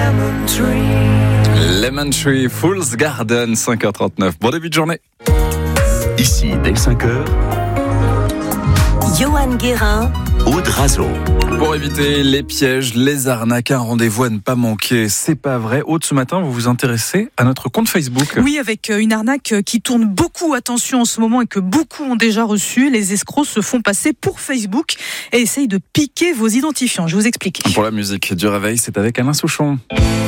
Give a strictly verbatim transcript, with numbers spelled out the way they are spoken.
lemon tree. Lemon Tree, Fool's Garden, cinq heures trente-neuf. Bon début de journée. Ici, dès cinq heures, Johan Guérin, Aude Razo. Pour éviter les pièges, les arnaques, un rendez-vous à ne pas manquer. C'est pas vrai. Aude, ce matin, vous vous intéressez à notre compte Facebook. Oui, avec une arnaque qui tourne beaucoup, attention en ce moment, et que beaucoup ont déjà reçu. Les escrocs se font passer pour Facebook et essayent de piquer vos identifiants. Je vous explique. Pour la musique du réveil, c'est avec Alain Souchon.